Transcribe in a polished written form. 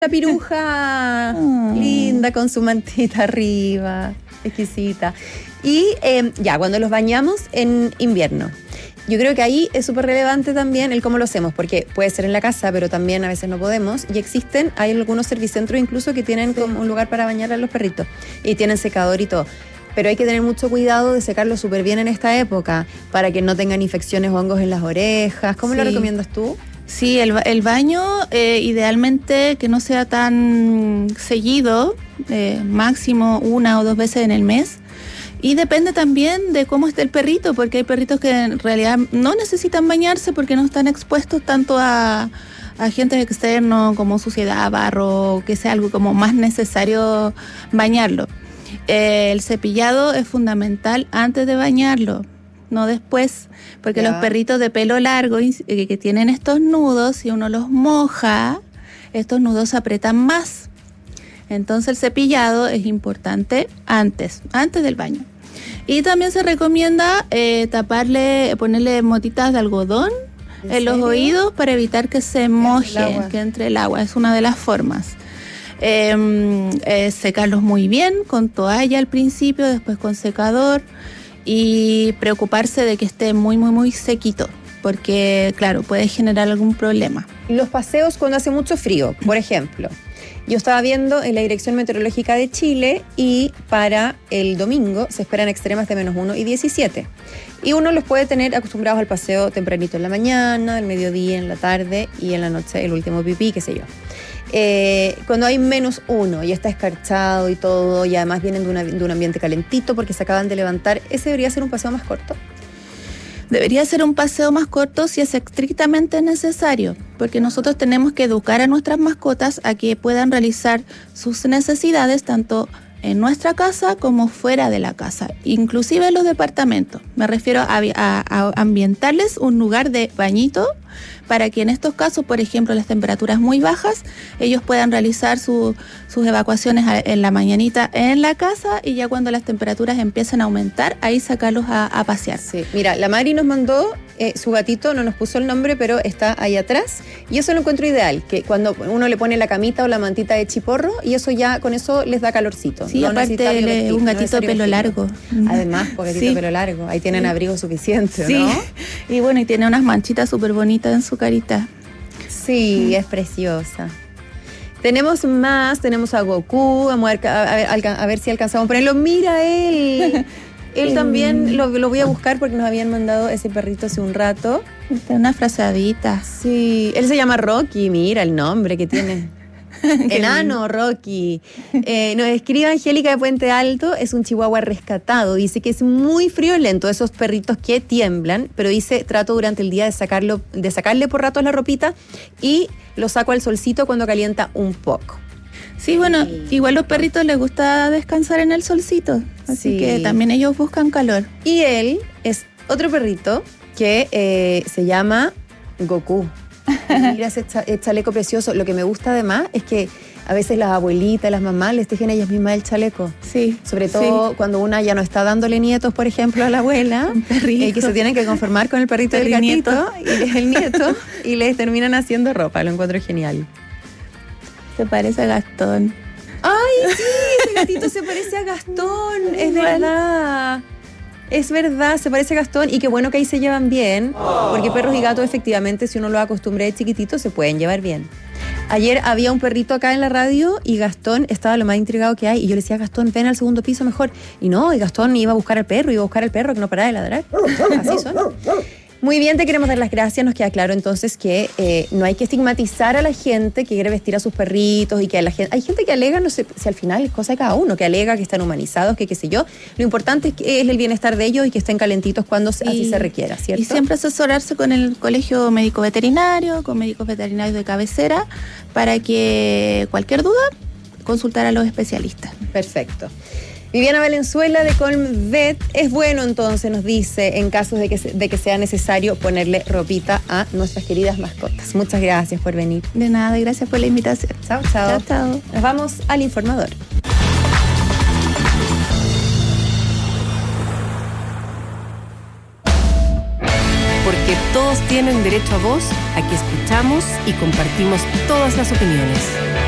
La piruja linda con su mantita arriba, exquisita. Y ya, cuando los bañamos en invierno, yo creo que ahí es súper relevante también el cómo lo hacemos, porque puede ser en la casa, pero también a veces no podemos. Y hay algunos servicentros incluso que tienen como un lugar para bañar a los perritos y tienen secador y todo. Pero hay que tener mucho cuidado de secarlo súper bien en esta época para que no tengan infecciones o hongos en las orejas. ¿Cómo lo recomiendas tú? Sí, el baño idealmente que no sea tan seguido, máximo 1 o 2 veces en el mes. Y depende también de cómo esté el perrito, porque hay perritos que en realidad no necesitan bañarse porque no están expuestos tanto a agentes externos como suciedad, barro, que sea algo como más necesario bañarlo. El cepillado es fundamental antes de bañarlo, no después, porque los perritos de pelo largo que tienen estos nudos, si uno los moja, estos nudos se apretan más. Entonces el cepillado es importante antes del baño. Y también se recomienda ponerle motitas de algodón en los oídos para evitar que se moje, que entre el agua. Es una de las formas. Secarlos muy bien con toalla al principio, después con secador. Y preocuparse de que esté muy, muy, muy sequito, porque, claro, puede generar algún problema. Los paseos cuando hace mucho frío, por ejemplo. Yo estaba viendo en la Dirección Meteorológica de Chile y para el domingo se esperan extremas de -1 y 17. Y uno los puede tener acostumbrados al paseo tempranito en la mañana, al mediodía, en la tarde y en la noche el último pipí, qué sé yo. Cuando hay -1 y está escarchado y todo, y además vienen de un ambiente calentito porque se acaban de levantar, ¿ese debería ser un paseo más corto? Debería ser un paseo más corto si es estrictamente necesario, porque nosotros tenemos que educar a nuestras mascotas a que puedan realizar sus necesidades tanto en nuestra casa como fuera de la casa, inclusive en los departamentos. Me refiero a ambientarles un lugar de bañito para que en estos casos, por ejemplo, las temperaturas muy bajas, ellos puedan realizar sus evacuaciones en la mañanita en la casa y ya cuando las temperaturas empiecen a aumentar, ahí sacarlos a pasear. Sí, mira, la Mari nos mandó su gatito, no nos puso el nombre, pero está ahí atrás. Y eso lo encuentro ideal, que cuando uno le pone la camita o la mantita de chiporro, y eso ya, con eso les da calorcito. Sí, no, aparte un gatito de pelo largo. Además, un gatito de pelo largo, ahí tienen abrigo suficiente, sí. ¿no? Y bueno, y tiene unas manchitas súper bonitas en su carita. Sí, es preciosa. Tenemos a Goku, vamos a ver si alcanzamos a ponerlo. ¡Mira él! Él también lo voy a buscar porque nos habían mandado ese perrito hace un rato. Está una frazadita. Sí, él se llama Rocky, mira el nombre que tiene. Enano Rocky. Nos escribe Angélica de Puente Alto, es un chihuahua rescatado. Dice que es muy friolento, esos perritos que tiemblan, pero dice, trato durante el día de sacarle por ratos la ropita y lo saco al solcito cuando calienta un poco. Sí, bueno, igual los perritos les gusta descansar en el solcito, así que también ellos buscan calor. Y él es otro perrito que se llama Goku. Mira ese chaleco precioso. Lo que me gusta además es que a veces las abuelitas, las mamás les tejen ellas mismas el chaleco. Sí. Sobre todo cuando una ya no está dándole nietos, por ejemplo, a la abuela, que se tienen que conformar con el perrito del gatito y el nieto y les terminan haciendo ropa. Lo encuentro genial. Se parece a Gastón. ¡Ay, sí! Ese gatito se parece a Gastón. Es verdad. Es verdad, se parece a Gastón. Y qué bueno que ahí se llevan bien. Porque perros y gatos, efectivamente, si uno los acostumbra de chiquititos, se pueden llevar bien. Ayer había un perrito acá en la radio y Gastón estaba lo más intrigado que hay. Y yo le decía, Gastón, ven al segundo piso mejor. Y no, y Gastón iba a buscar al perro que no paraba de ladrar. Así son. Muy bien, te queremos dar las gracias. Nos queda claro entonces que no hay que estigmatizar a la gente que quiere vestir a sus perritos y que hay gente que alega, no sé si al final es cosa de cada uno, que alega que están humanizados, que qué sé yo. Lo importante es que es el bienestar de ellos y que estén calentitos cuando así se requiera, ¿cierto? Y siempre asesorarse con el colegio médico veterinario, con médicos veterinarios de cabecera, para que cualquier duda consultar a los especialistas. Perfecto. Viviana Valenzuela de Colmvet, es bueno entonces, nos dice, en casos de que sea necesario ponerle ropita a nuestras queridas mascotas. Muchas gracias por venir. De nada, y gracias por la invitación. Chao, chao. Chao, chao. Nos vamos al informador. Porque todos tienen derecho a voz, aquí escuchamos y compartimos todas las opiniones.